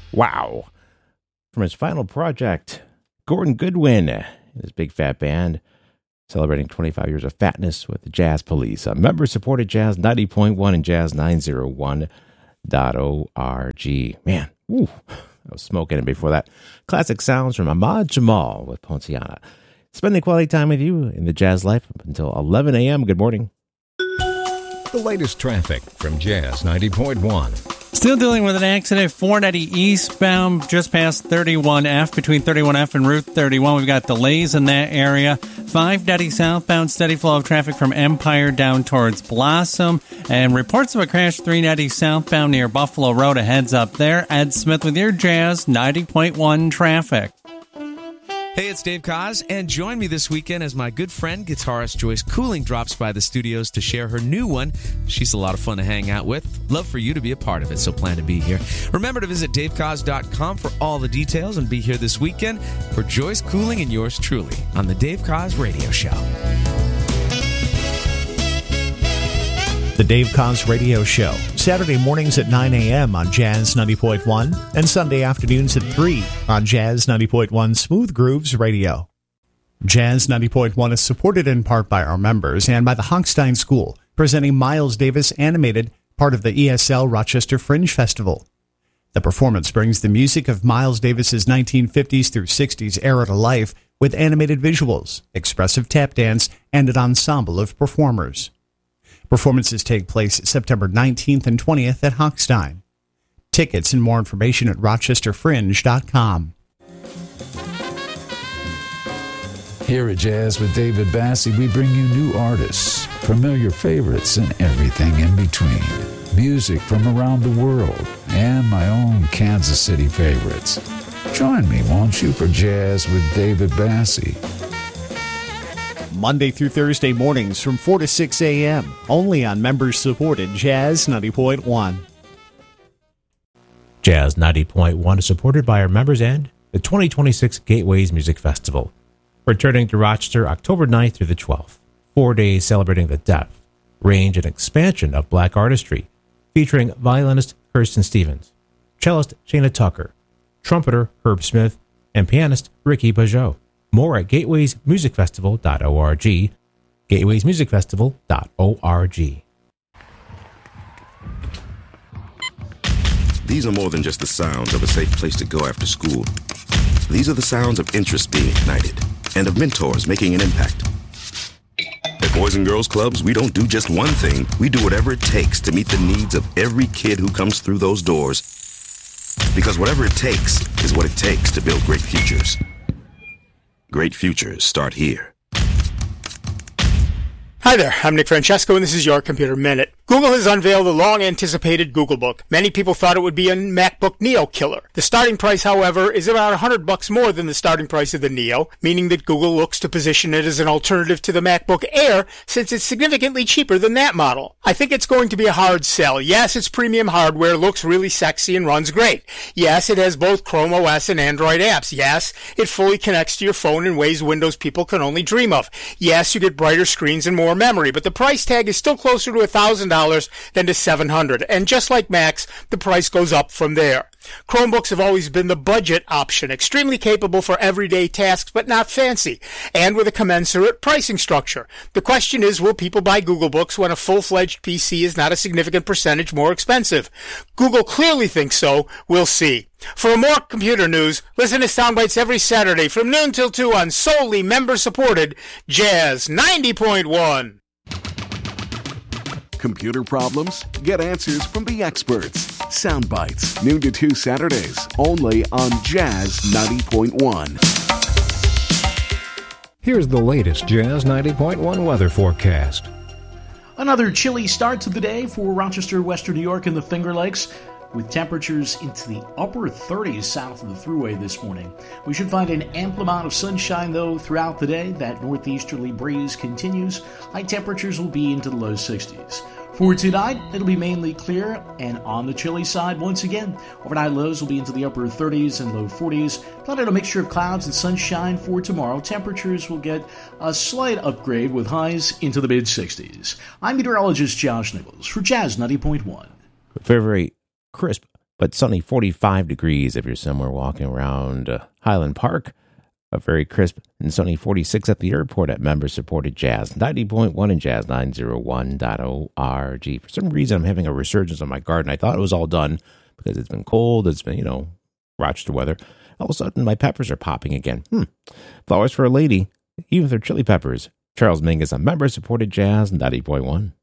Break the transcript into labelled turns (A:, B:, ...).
A: Wow. From his final project, Gordon Goodwin and his Big Fat Band, celebrating 25 years of fatness with the Jazz Police. A member-supported Jazz 90.1 and Jazz 901.org. Man, I was smoking it before that. Classic sounds from Ahmad Jamal with Ponciana. Spending quality time with you in the Jazz Life up until 11 a.m. Good morning.
B: The latest traffic from Jazz 90.1.
C: Still dealing with an accident, 490 eastbound, just past 31F, between 31F and Route 31. We've got delays in that area. 590 southbound, steady flow of traffic from Empire down towards Blossom. And reports of a crash, 390 southbound near Buffalo Road. A heads up there. Ed Smith with your Jazz 90.1 traffic.
D: Hey, it's Dave Koz, and join me this weekend as my good friend, guitarist Joyce Cooling, drops by the studios to share her new one. She's a lot of fun to hang out with. Love for you to be a part of it, so plan to be here. Remember to visit davekoz.com for all the details and be here this weekend for Joyce Cooling and yours truly on the Dave Koz Radio Show.
E: The Dave Koz Radio Show, Saturday mornings at 9 a.m. on Jazz 90.1 and Sunday afternoons at 3 on Jazz 90.1 Smooth Grooves Radio. Jazz 90.1 is supported in part by our members and by the Hochstein School, presenting Miles Davis Animated, part of the ESL Rochester Fringe Festival. The performance brings the music of Miles Davis's 1950s through 60s era to life with animated visuals, expressive tap dance, and an ensemble of performers. Performances take place September 19th and 20th at Hochstein. Tickets and more information at rochesterfringe.com.
F: Here at Jazz with David Bassie, we bring you new artists, familiar favorites, and everything in between. Music from around the world, and my own Kansas City favorites. Join me, won't you, for Jazz with David Bassie.
E: Monday through Thursday mornings from 4 to 6 a.m. only on members-supported Jazz 90.1.
A: Jazz 90.1 is supported by our members and the 2026 Gateways Music Festival, returning to Rochester October 9th through the 12th. 4 days celebrating the depth, range, and expansion of black artistry, featuring violinist Kirsten Stevens, cellist Shana Tucker, trumpeter Herb Smith, and pianist Ricky Pajot. More at gatewaymusicfestival.org, gatewaymusicfestival.org.
G: These are more than just the sounds of a safe place to go after school. These are the sounds of interest being ignited and of mentors making an impact. At Boys and Girls Clubs, we don't do just one thing. We do whatever it takes to meet the needs of every kid who comes through those doors. Because whatever it takes is what it takes to build great futures. Great futures start here.
H: Hi there, I'm Nick Francesco, and this is your Computer Minute. Google has unveiled the long-anticipated Google Book. Many people thought it would be a MacBook Neo killer. The starting price, however, is about $100 more than the starting price of the Neo, meaning that Google looks to position it as an alternative to the MacBook Air, since it's significantly cheaper than that model. I think it's going to be a hard sell. Yes, it's premium hardware, looks really sexy, and runs great. Yes, it has both Chrome OS and Android apps. Yes, it fully connects to your phone in ways Windows people can only dream of. Yes, you get brighter screens and more memory, but the price tag is still closer to $1,000 than to $700, and just like Macs, the price goes up from there. Chromebooks have always been the budget option, extremely capable for everyday tasks, but not fancy, and with a commensurate pricing structure. The question is, will people buy Google Books when a full-fledged PC is not a significant percentage more expensive? Google clearly thinks so. We'll see. For more computer news, listen to Soundbites every Saturday from noon till 2 on solely member-supported Jazz 90.1.
I: Computer problems? Get answers from the experts. Soundbites, noon to 2 Saturdays, only on Jazz 90.1.
B: Here's the latest Jazz 90.1 weather forecast.
J: Another chilly start to the day for Rochester, Western New York, and the Finger Lakes, with temperatures into the upper 30s south of the Thruway this morning. We should find an ample amount of sunshine, though, throughout the day. That northeasterly breeze continues. High temperatures will be into the low 60s. For tonight, it'll be mainly clear and on the chilly side once again. Overnight lows will be into the upper 30s and low 40s. Plenty of a mixture of clouds and sunshine for tomorrow. Temperatures will get a slight upgrade with highs into the mid-60s. I'm meteorologist Josh Nichols for Jazz 90.1.
A: Very, very crisp but sunny 45 degrees if you're somewhere walking around Highland Park. A very crisp and sunny 46 at the airport at member-supported Jazz 90.1 and Jazz901.org. For some reason, I'm having a resurgence on my garden. I thought it was all done because it's been cold. It's been, Rochester weather. All of a sudden, my peppers are popping again. Flowers for a lady, even with their chili peppers. Charles Mingus on member-supported Jazz 90.1.